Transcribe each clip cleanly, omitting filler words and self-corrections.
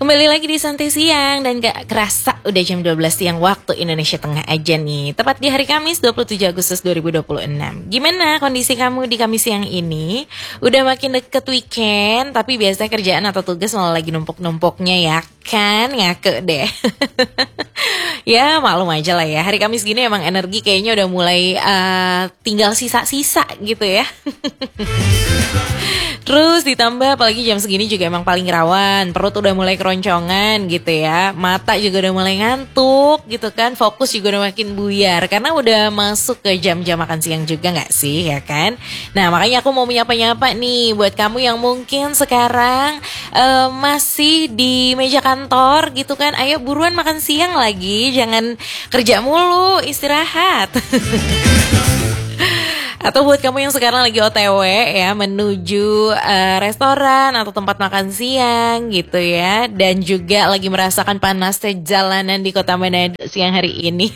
Kembali lagi di Santai Siang dan gak kerasa udah jam 12 siang waktu Indonesia Tengah aja nih. Tepat di hari Kamis 27 Agustus 2026. Gimana kondisi kamu di Kamis siang ini? Udah makin deket weekend tapi biasa kerjaan atau tugas malah lagi numpuk-numpuknya ya kan? Ngaku deh. Ya maklum aja lah ya, hari Kamis gini emang energi kayaknya udah mulai tinggal sisa-sisa gitu ya. Terus ditambah apalagi jam segini juga emang paling rawan, perut udah mulai keroncongan gitu ya, mata juga udah mulai ngantuk gitu kan, fokus juga udah makin buyar karena udah masuk ke jam-jam makan siang juga gak sih ya kan. Nah makanya aku mau menyapa-nyapa nih buat kamu yang mungkin sekarang masih di meja kantor gitu kan, ayo buruan makan siang lagi, jangan kerja mulu, istirahat. Atau buat kamu yang sekarang lagi OTW ya menuju restoran atau tempat makan siang gitu ya, dan juga lagi merasakan panasnya jalanan di Kota Manado siang hari ini.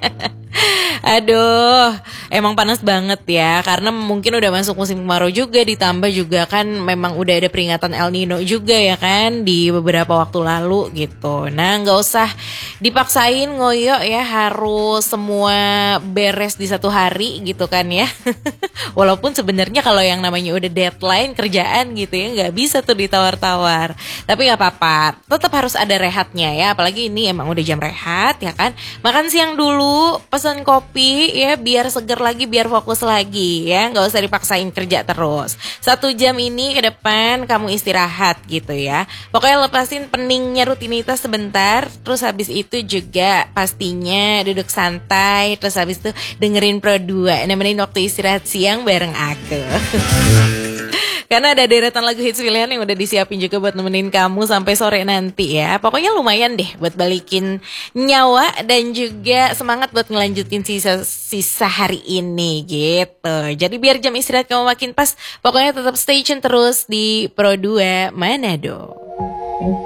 Aduh, emang panas banget ya, karena mungkin udah masuk musim kemarau juga, ditambah juga kan memang udah ada peringatan El Nino juga ya kan di beberapa waktu lalu gitu. Nah gak usah dipaksain ngoyo ya, harus semua beres di satu hari gitu kan ya. Walaupun sebenarnya kalau yang namanya udah deadline kerjaan gitu ya gak bisa tuh ditawar-tawar. Tapi gak apa-apa, tetap harus ada rehatnya ya, apalagi ini emang udah jam rehat ya kan. Makan siang dulu, pesan kopi ya biar seger lagi, biar fokus lagi ya, nggak usah dipaksain kerja terus. 1 jam ini ke depan kamu istirahat gitu ya. Pokoknya lepasin peningnya rutinitas sebentar, terus habis itu juga pastinya duduk santai, terus habis itu dengerin Pro 2, nemenin waktu istirahat siang bareng aku. Karena ada deretan lagu hits pilihan yang udah disiapin juga buat nemenin kamu sampai sore nanti ya. Pokoknya lumayan deh buat balikin nyawa dan juga semangat buat ngelanjutin sisa hari ini gitu. Jadi biar jam istirahat kamu makin pas, pokoknya tetap stay tune terus di Pro 2 Manado.